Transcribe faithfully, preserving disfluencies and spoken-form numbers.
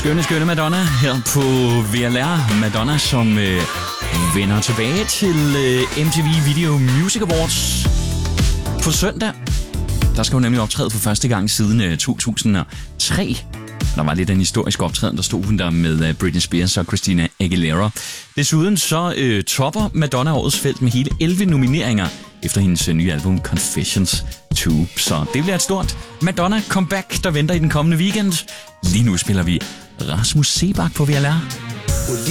Skønne, skønne Madonna her på V L R. Madonna, som øh, vender tilbage til øh, M T V Video Music Awards på søndag. Der skal hun nemlig optræde for første gang siden øh, to tusind og tre. Der var lidt en historisk optræden, der stod hun der med uh, Britney Spears og Christina Aguilera. Desuden så uh, topper Madonna årets felt med hele elleve nomineringer efter hendes uh, nye album Confessions to. Så det bliver et stort Madonna comeback, der venter i den kommende weekend. Lige nu spiller vi Rasmus Seebach på V L R.